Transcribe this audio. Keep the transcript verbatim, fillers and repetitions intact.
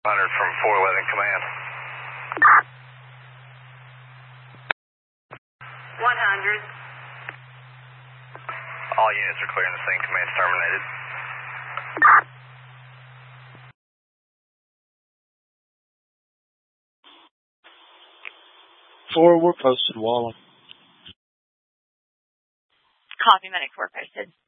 one hundred from four eleven command. one hundred. All units are clear in the scene. Command's terminated. Four, we're posted, Walla. Copy, medics, we're posted.